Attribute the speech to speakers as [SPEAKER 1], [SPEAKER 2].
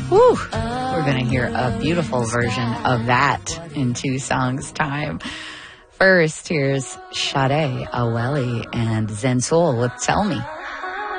[SPEAKER 1] Whew. We're going to hear a beautiful version of that in 2 songs' time. First, here's Sade, Aweli, and Zen Soul with Tell Me.